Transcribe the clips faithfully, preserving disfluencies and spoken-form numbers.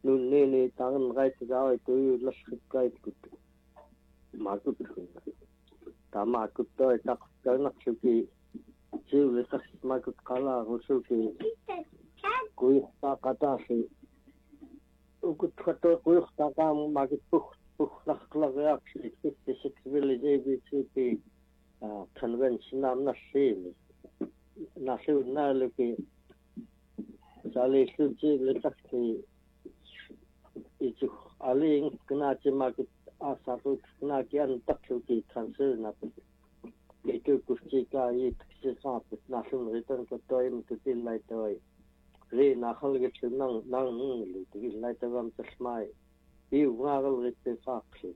nunni tangan gaitagawa tu lasgait kut makut tama kutto tak kanak suki jiwle tas makut kala rusuki kui ta kata si ukut kato kui ta kam makut puh puh lak lak yak si six village A B C P convention am na si na si na luki sali suci letak ki itu aling kena cuma asa tu kena kian tak suci transfer na itu kusika itu sesat nasun return ke toy itu tilai toy re nakal gitu nang nang itu tilai toy tersmai iu ngagal gitu sakit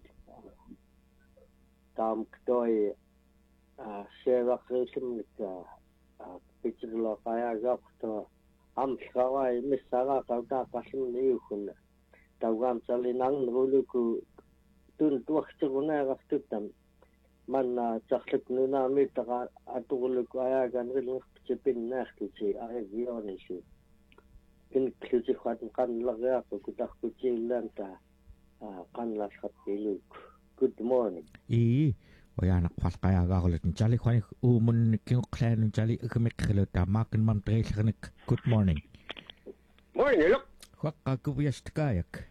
tam toy sewa kresim itu pikir lo kayak gak tu am kawai misaga kau tak kasih liu kun tawam sali nang nuluku tun tuak ceguna gastutam manna caklik nuna mitaka atuluku ayagan rilung cepin nak kici ayag yoni si kin kici khat kan lagya ko kutak kici lanta kan lasat piluk. Good morning. I ويانا قفل قيا غاغلت نجالي خواني ومن كينو قلان نجالي اكمك خلوتا ماكن من طريق خنك good morning morning look خوكا كوبيا شتكايك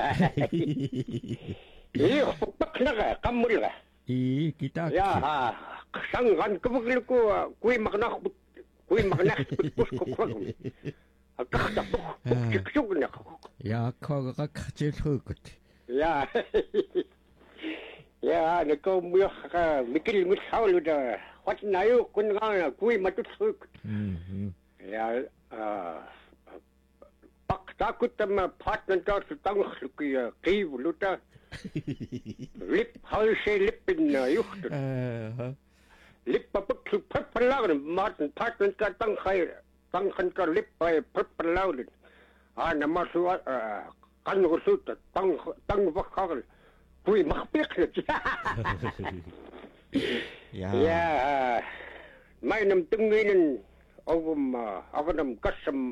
ايه فقك لغا قمر لغا ايه كتاك يا ها شنغان كبك لكو كوي مغناخ كوي مغناخ بتبوش كوكوكم الكخت بخ تكشوك لك يا كوغا كختير خوكت يا يا نكو ميخ مكل متحاول ده واتنا يو كن غانا كوي ما تتسوك يا بق تاكو تم باتن تار ستانخ لكي قيب لوتا لب هاي شي لب إن يخت لب بق بق بلاغن ماتن باتن تار تان خير تان خنكر لب باي بق بلاغن أنا ما سوا قن غسوت تان تان بخاغل كوي مخبيق يا يا ما ينم تنين أوم أغنم قسم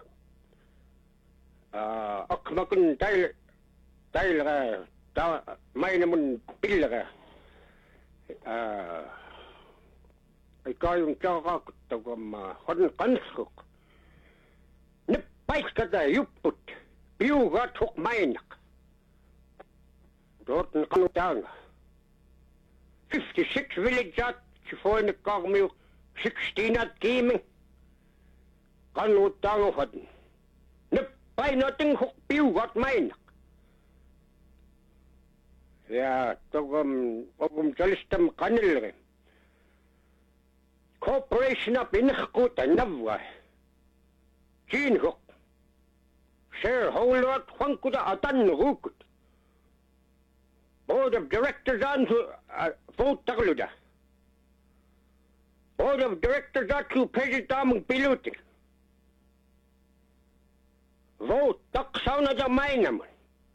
أقمكن تايل تايل تا ما ينمن بيلغ الكايون تاغاك تقوم خدن قنسك نبايك كذا يبط بيوغا توق ماينك دورت نقلو تانا fifty-six villages شفوين الكاغميو sixteen كيمي قلو تانا فدن نباي نتن خق بيو غات ماينك يا تقوم تقوم جلستم قنلغي كوبريشن بنخقوتا نبوه جين خق شير هولوات خنكوتا أتن غوكوت Board of Directors on vote tagluda. Board of Directors on to President Among Piluti. Vote taksauna da mainaman.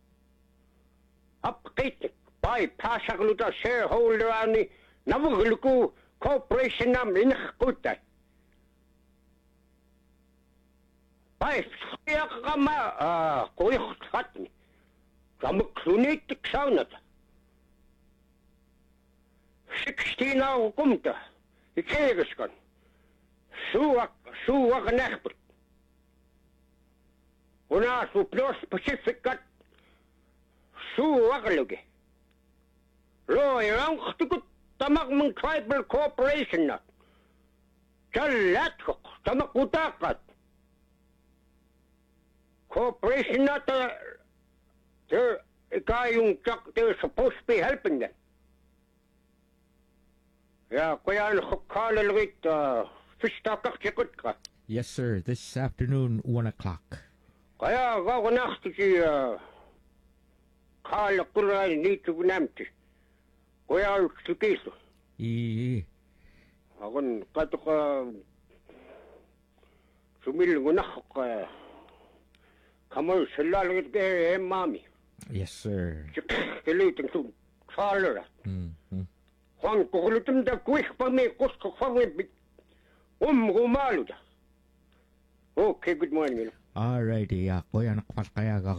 Upkitik by pasagluda shareholder ani navugluku corporation nam inkhkuta. By skiyakama ah koykhut fatni. Kamuklunitik saunata. sixteen hour kumta ikeegaskan suwak suwak nehput una su plus pacific kat suwak lugi lo yang khtukut tamak mung tribal corporation na chalat ko tamak utakat corporation na ta they're kayong they're supposed to be helping them. Yeah, kaya nakakala lagit fishtakak chikot ka. Yes, sir. This afternoon, one o'clock. Kaya gawanak si kala kuray nito gunamti. Kaya sikiso. I. Akon kato ka sumil gunak ka kamal sila lagit kaya mami. Yes, sir. Kiliting sum kala. Mm-hmm. Juan kuhulutum da kuih pami kusko pami um gumalu da. Okay, good morning. Alrighty, ya. Kuya nakapal kaya